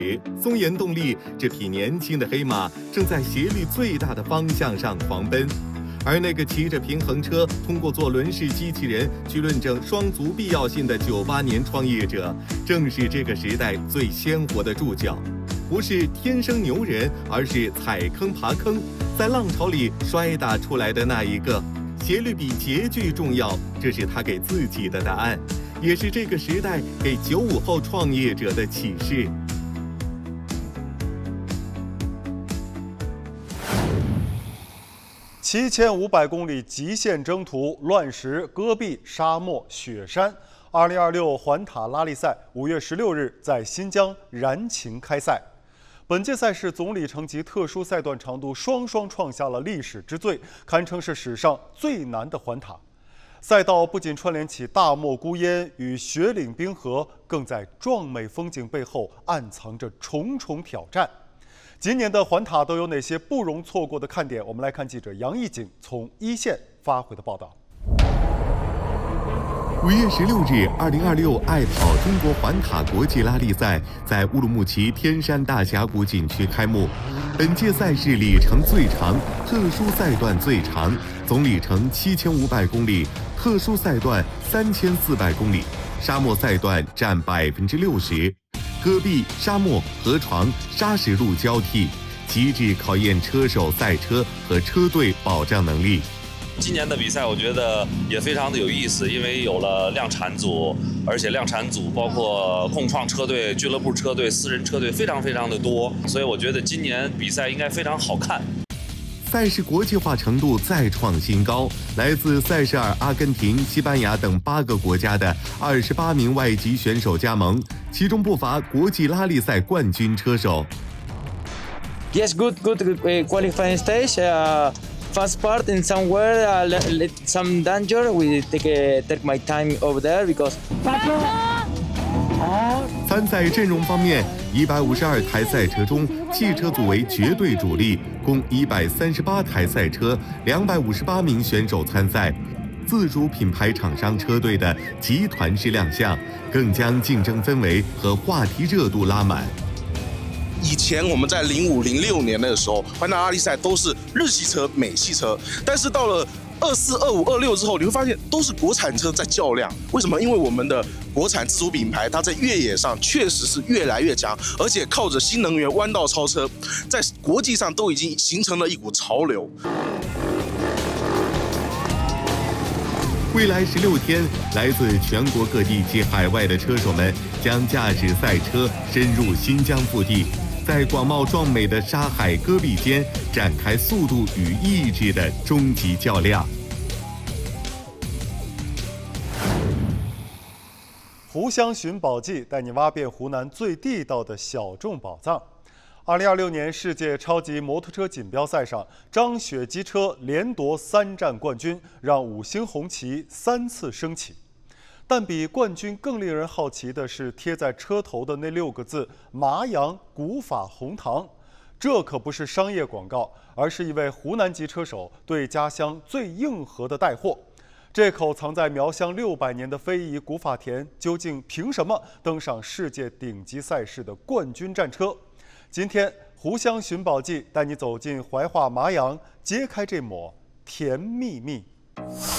松岩动力这匹年轻的黑马正在斜率最大的方向上狂奔，而那个骑着平衡车通过做轮式机器人去论证双足必要性的98年创业者，正是这个时代最鲜活的注脚。不是天生牛人，而是踩坑爬坑，在浪潮里摔打出来的那一个。斜率比截距重要，这是他给自己的答案，也是这个时代给95后创业者的启示。 7500公里极限征途，乱石、戈壁、沙漠、雪山。2026环塔拉力赛5月16日在新疆燃情开赛。本届赛事总里程及特殊赛段长度双创下了历史之最，堪称是史上最难的环塔。赛道不仅串联起大漠孤烟与雪岭冰河，更在壮美风景背后暗藏着重重挑战。今年的环塔都有哪些不容错过的看点？我们来看记者杨艺锦从一线发回的报道。 5月16日，2026爱跑中国环塔国际拉力赛在乌鲁木齐天山大峡谷景区开幕。本届赛事里程最长，特殊赛段最长，总里程7500公里，特殊赛段3400公里，沙漠赛段占60%。戈壁、沙漠、河床、砂石路交替，极致考验车手、赛车和车队保障能力。 今年的比赛我觉得也非常的有意思，因为有了量产组，而且量产组包括共创车队、俱乐部车队、私人车队非常的多，所以我觉得今年比赛应该非常好看。 赛事国际化程度再创新高，来自塞舌尔、阿根廷、西班牙等8个国家的28名外籍选手加盟，其中不乏国际拉力赛冠军车手。 Yes, good qualifying stage. Fast part in somewhere, some danger. We take my time over there because. 参赛阵容方面，152台赛车中，汽车组为绝对主力，共138台赛车，258名选手参赛。自主品牌厂商车队的集团式亮相，更将竞争氛围和话题热度拉满。 以前我们在05、06年的时候，环塔拉力赛都是日系车、美系车，但是到了24、25、26之后，你会发现都是国产车在较量。为什么？因为我们的国产自主品牌，它在越野上确实是越来越强，而且靠着新能源弯道超车，在国际上都已经形成了一股潮流。 未来16天，来自全国各地及海外的车手们将驾驶赛车深入新疆腹地，在广袤壮美的沙海戈壁间展开速度与意志的终极较量。 湖湘寻宝记带你挖遍湖南最地道的小众宝藏。2026年世界超级摩托车锦标赛上，张雪机车连夺3站冠军，让5星红旗3次升起。但比冠军更令人好奇的是贴在车头的那6个字“麻阳古法红糖”，这可不是商业广告，而是一位湖南籍车手对家乡最硬核的带货。这口藏在苗乡600年的非遗古法田，究竟凭什么登上世界顶级赛事的冠军战车？今天湖湘寻宝记带你走进怀化麻阳，揭开这抹甜蜜蜜。